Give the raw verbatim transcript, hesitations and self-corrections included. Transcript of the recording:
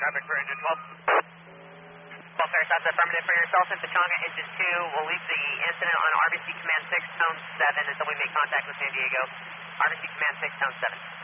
traffic for engine twelve. twelve Fair, that's affirmative for yourself in Tacunga, engine two. We'll leave the incident on R B C Command six, tone seven until we make contact with San Diego. R B C Command six, tone seven.